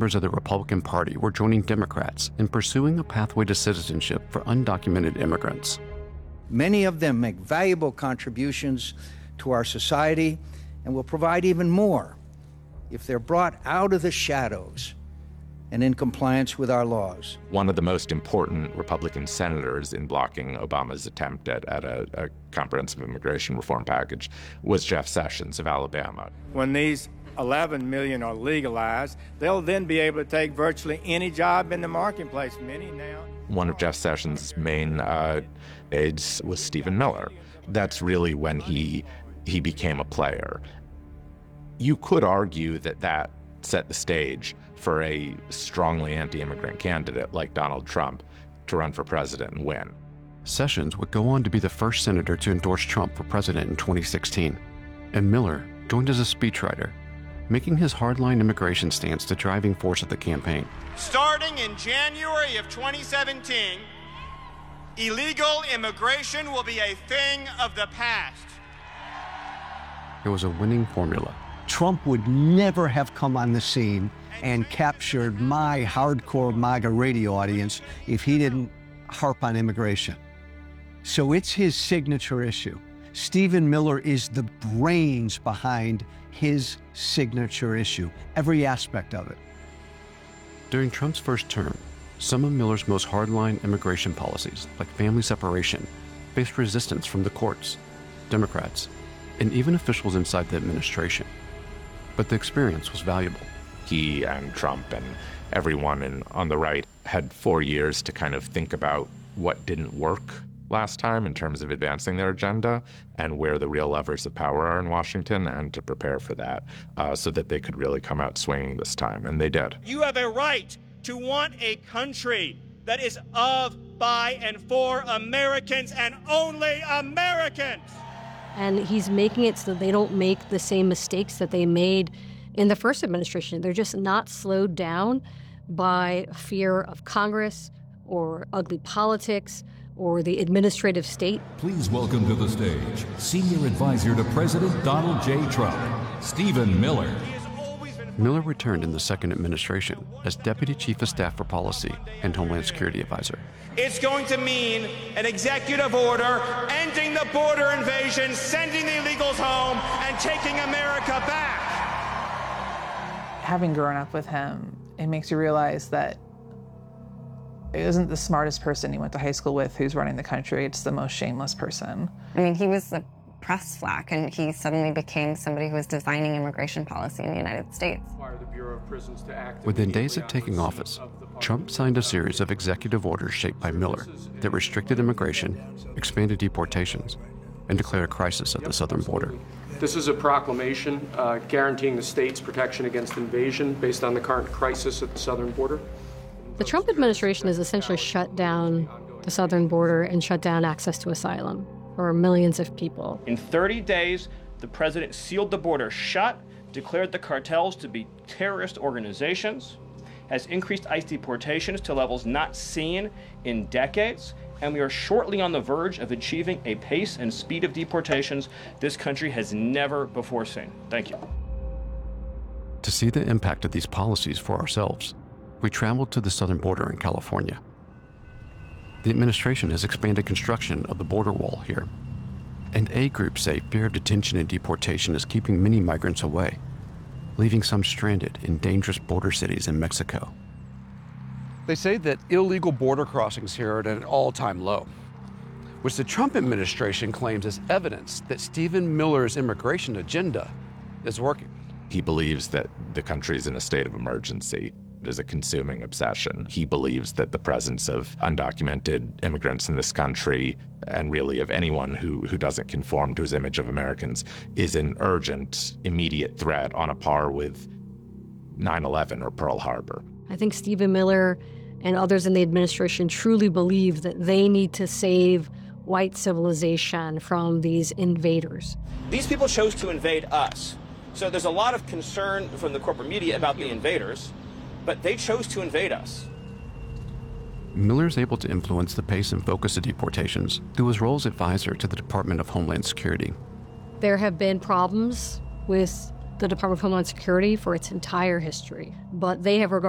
members of the Republican Party were joining Democrats in pursuing a pathway to citizenship for undocumented immigrants. Many of them make valuable contributions to our society and will provide even more if they're brought out of the shadows and in compliance with our laws. One of the most important Republican senators in blocking Obama's attempt at a comprehensive immigration reform package was Jeff Sessions of Alabama. When these 11 million are legalized, they'll then be able to take virtually any job in the marketplace. Many now. One of Jeff Sessions' main aides was Stephen Miller. That's really when he became a player. You could argue that set the stage for a strongly anti-immigrant candidate like Donald Trump to run for president and win. Sessions would go on to be the first senator to endorse Trump for president in 2016, and Miller joined as a speechwriter, making his hardline immigration stance the driving force of the campaign. Starting in January of 2017, illegal immigration will be a thing of the past. It was a winning formula. Trump would never have come on the scene and captured my hardcore MAGA radio audience if he didn't harp on immigration. So it's his signature issue. Stephen Miller is the brains behind his signature issue, every aspect of it. During Trump's first term, some of Miller's most hardline immigration policies, like family separation, faced resistance from the courts, Democrats, and even officials inside the administration. But the experience was valuable. He and Trump and everyone on the right had 4 years to kind of think about what didn't work last time in terms of advancing their agenda and where the real levers of power are in Washington, and to prepare for that so that they could really come out swinging this time, and they did. You have a right to want a country that is of, by, and for Americans and only Americans. And he's making it so they don't make the same mistakes that they made in the first administration. They're just not slowed down by fear of Congress or ugly politics or the administrative state. Please welcome to the stage Senior Advisor to President Donald J. Trump, Stephen Miller. Miller returned in the second administration as Deputy Chief of Staff for Policy and Homeland Security Advisor. It's going to mean an executive order ending the border invasion, sending the illegals home, and taking America back. Having grown up with him, it makes you realize that it isn't the smartest person you went to high school with who's running the country. It's the most shameless person. I mean, he was a press flack, and he suddenly became somebody who was designing immigration policy in the United States. Within days of taking office, Trump signed a series of executive orders shaped by Miller that restricted immigration, expanded deportations, and declared a crisis at the southern border. This is a proclamation guaranteeing the state's protection against invasion based on the current crisis at the southern border. The Trump administration has essentially shut down the southern border and shut down access to asylum for millions of people. In 30 days, the president sealed the border shut, declared the cartels to be terrorist organizations, has increased ICE deportations to levels not seen in decades, and we are shortly on the verge of achieving a pace and speed of deportations this country has never before seen. Thank you. To see the impact of these policies for ourselves, we traveled to the southern border in California. The administration has expanded construction of the border wall here, and aid groups say fear of detention and deportation is keeping many migrants away, leaving some stranded in dangerous border cities in Mexico. They say that illegal border crossings here are at an all-time low, which the Trump administration claims is evidence that Stephen Miller's immigration agenda is working. He believes that the country is in a state of emergency. It is a consuming obsession. He believes that the presence of undocumented immigrants in this country, and really of anyone who doesn't conform to his image of Americans, is an urgent, immediate threat on a par with 9/11 or Pearl Harbor. I think Stephen Miller and others in the administration truly believe that they need to save white civilization from these invaders. These people chose to invade us. So there's a lot of concern from the corporate media about the invaders, but they chose to invade us. Miller is able to influence the pace and focus of deportations through his role as advisor to the Department of Homeland Security. There have been problems with the Department of Homeland Security for its entire history, but they have regarded